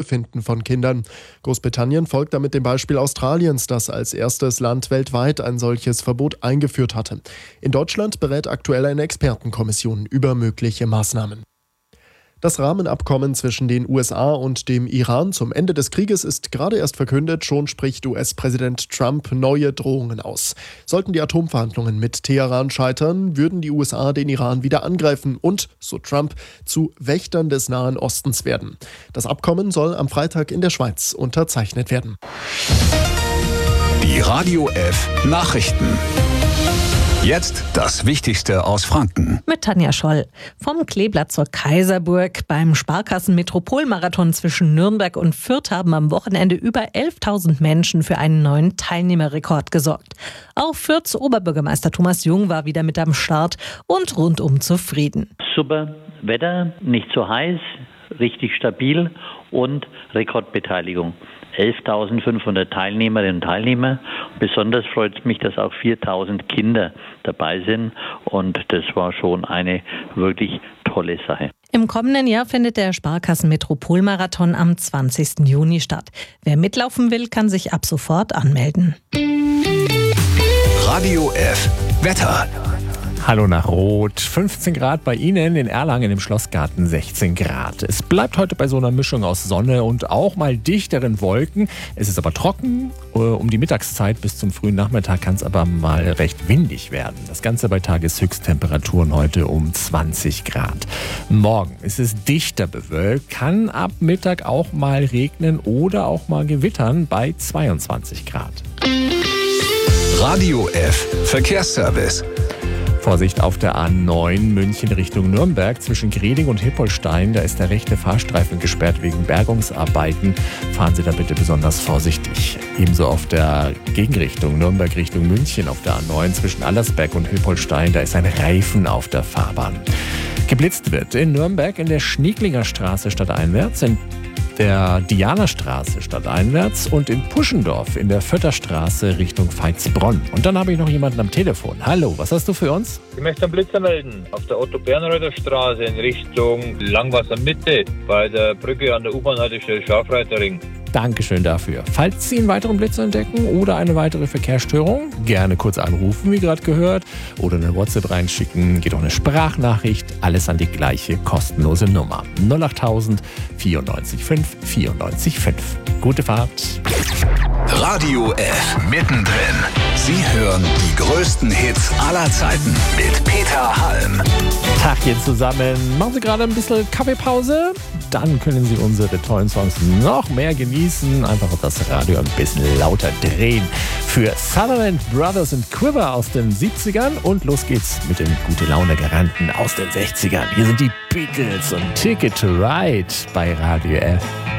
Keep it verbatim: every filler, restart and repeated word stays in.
Wohlbefinden von Kindern. Großbritannien folgt damit dem Beispiel Australiens, das als erstes Land weltweit ein solches Verbot eingeführt hatte. In Deutschland berät aktuell eine Expertenkommission über mögliche Maßnahmen. Das Rahmenabkommen zwischen den U S A und dem Iran zum Ende des Krieges ist gerade erst verkündet, schon spricht U S-Präsident Trump neue Drohungen aus. Sollten die Atomverhandlungen mit Teheran scheitern, würden die U S A den Iran wieder angreifen und, so Trump, zu Wächtern des Nahen Ostens werden. Das Abkommen soll am Freitag in der Schweiz unterzeichnet werden. Die Radio F Nachrichten. Jetzt das Wichtigste aus Franken. Mit Tanja Scholl. Vom Kleeblatt zur Kaiserburg. Beim Sparkassen-Metropolmarathon zwischen Nürnberg und Fürth haben am Wochenende über elftausend Menschen für einen neuen Teilnehmerrekord gesorgt. Auch Fürths Oberbürgermeister Thomas Jung war wieder mit am Start und rundum zufrieden. Super Wetter, nicht so heiß, richtig stabil und Rekordbeteiligung. elftausendfünfhundert Teilnehmerinnen und Teilnehmer. Besonders freut es mich, dass auch viertausend Kinder dabei sind und das war schon eine wirklich tolle Sache. Im kommenden Jahr findet der Sparkassen-Metropolmarathon am zwanzigsten Juni statt. Wer mitlaufen will, kann sich ab sofort anmelden. Radio F Wetter. Hallo nach Rot. fünfzehn Grad bei Ihnen, in Erlangen im Schlossgarten sechzehn Grad. Es bleibt heute bei so einer Mischung aus Sonne und auch mal dichteren Wolken. Es ist aber trocken. Um die Mittagszeit bis zum frühen Nachmittag kann es aber mal recht windig werden. Das Ganze bei Tageshöchsttemperaturen heute um zwanzig Grad. Morgen ist es dichter bewölkt, kann ab Mittag auch mal regnen oder auch mal gewittern bei zweiundzwanzig Grad. Radio F Verkehrsservice. Vorsicht auf der A neun München Richtung Nürnberg zwischen Greding und Hippolstein. Da ist der rechte Fahrstreifen gesperrt wegen Bergungsarbeiten. Fahren Sie da bitte besonders vorsichtig. Ebenso auf der Gegenrichtung Nürnberg Richtung München auf der A neun zwischen Allersberg und Hippolstein. Da ist ein Reifen auf der Fahrbahn. Geblitzt wird in Nürnberg in der Schnieklinger Straße stadteinwärts, in der Dianastraße stadteinwärts und in Puschendorf in der Vötterstraße Richtung Veitsbronn. Und dann habe ich noch jemanden am Telefon. Hallo, was hast du für uns? Ich möchte einen Blitzer melden. Auf der Otto-Bernreuther Straße in Richtung Langwasser-Mitte. Bei der Brücke an der U-Bahn-Haltestelle Scharfreiterring. Dankeschön dafür. Falls Sie einen weiteren Blitzer entdecken oder eine weitere Verkehrsstörung, gerne kurz anrufen, wie gerade gehört, oder eine WhatsApp reinschicken, geht auch eine Sprachnachricht, alles an die gleiche kostenlose Nummer. null achttausend vierundneunzig fünf vierundneunzig fünf. Gute Fahrt. Radio F mittendrin. Sie hören die größten Hits aller Zeiten mit Peter Halm. Tagchen zusammen. Machen Sie gerade ein bisschen Kaffeepause? Dann können Sie unsere tollen Songs noch mehr genießen. Einfach das Radio ein bisschen lauter drehen. Für Sutherland Brothers und Quiver aus den siebzigern und los geht's mit den Gute-Laune-Garanten aus den sechzigern. Hier sind die Beatles und Ticket to Ride bei Radio F.